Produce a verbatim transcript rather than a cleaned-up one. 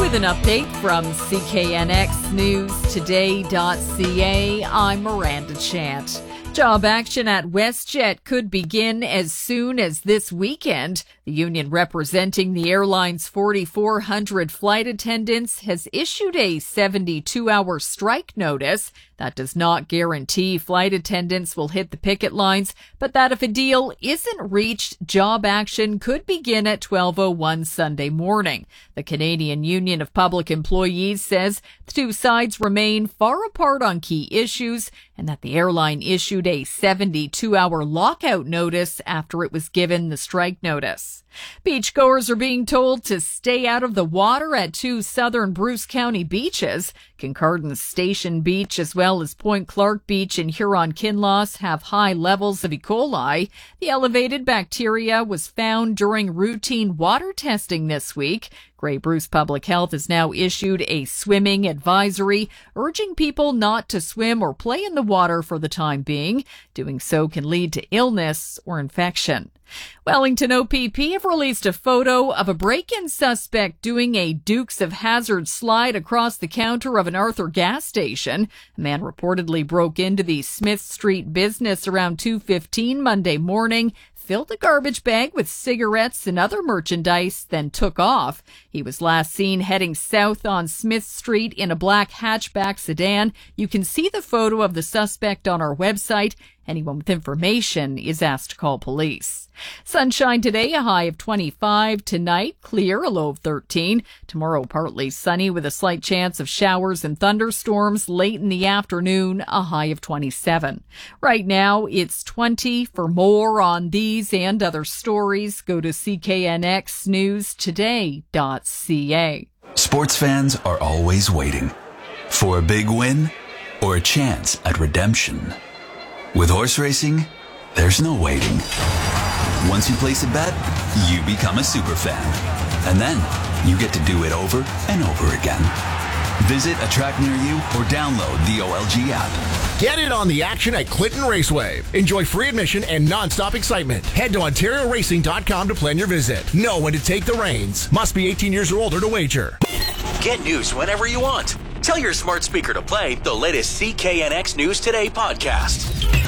With an update from C K N X News Today dot C A, I'm Miranda Chant. Job action at WestJet could begin as soon as this weekend. The union representing the airline's forty-four hundred flight attendants has issued a seventy-two hour strike notice. That does not guarantee flight attendants will hit the picket lines, but that if a deal isn't reached, job action could begin at twelve oh one Sunday morning. The Canadian Union of Public Employees says the two sides remain far apart on key issues and that the airline issued a seventy-two hour lockout notice after it was given the strike notice. Beachgoers are being told to stay out of the water at two southern Bruce County beaches. Kincardine Station Beach as well as Point Clark Beach in Huron-Kinloss have high levels of E. coli. The elevated bacteria was found during routine water testing this week. Grey Bruce Public Health has now issued a swimming advisory, urging people not to swim or play in the water for the time being. Doing so can lead to illness or infection. Wellington O P P have released a photo of a break-in suspect doing a Dukes of Hazzard slide across the counter of an Arthur gas station. A man reportedly broke into the Smith Street business around two fifteen Monday morning, filled a garbage bag with cigarettes and other merchandise, then took off. He was last seen heading south on Smith Street in a black hatchback sedan. You can see the photo of the suspect on our website. Anyone with information is asked to call police. Sunshine today, a high of twenty-five. Tonight, clear, a low of thirteen. Tomorrow, partly sunny with a slight chance of showers and thunderstorms. Late in the afternoon, a high of twenty-seven. Right now, it's twenty. For more on these and other stories, go to C K N X News Today dot C A. Sports fans are always waiting for a big win or a chance at redemption. With horse racing, there's no waiting. Once you place a bet, you become a super fan. And then you get to do it over and over again. Visit a track near you or download the O L G app. Get in on the action at Clinton Raceway. Enjoy free admission and non-stop excitement. Head to Ontario Racing dot com to plan your visit. Know when to take the reins. Must be eighteen years or older to wager. Get news whenever you want. Tell your smart speaker to play the latest C K N X News Today podcast.